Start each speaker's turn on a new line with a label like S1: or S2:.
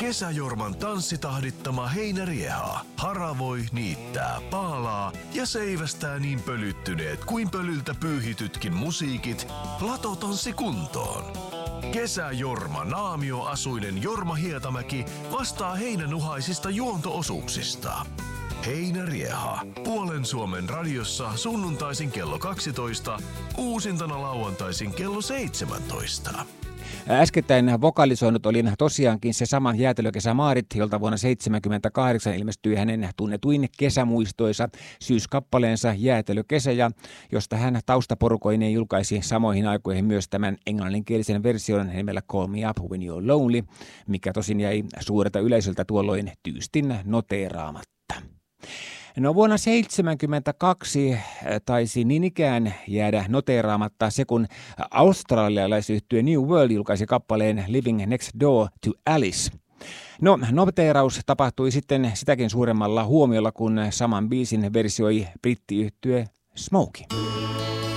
S1: Kesäjorman tanssitahdittama heinärieha haravoi, niittää, paalaa ja seivästää niin pölyttyneet kuin pölyltä pyyhitytkin musiikit latotanssi kuntoon. Kesäjorma naamioasuinen Jorma Hietamäki vastaa heinänuhaisista juonto-osuuksista. Heinärieha. Puolen Suomen radiossa sunnuntaisin kello 12, uusintana lauantaisin kello 17.
S2: Äskettäin vokalisoinut oli tosiaankin se sama jäätelökesä Maarit, jolta vuonna 1978 ilmestyi hänen tunnetuin kesämuistoisa syyskappaleensa Jäätelökesä, ja josta hän taustaporukoineen julkaisi samoihin aikoihin myös tämän englanninkielisen version nimellä Call Me Up When You're Lonely, mikä tosin jäi suurelta yleisöltä tuolloin tyystin noteeraamatta. No vuonna 1972 taisi niin ikään jäädä noteeraamatta se, kun australialaisyhtye New World julkaisi kappaleen Living Next Door to Alice. No, noteeraus tapahtui sitten sitäkin suuremmalla huomiolla, kun saman biisin versioi brittiyhtye Smokey.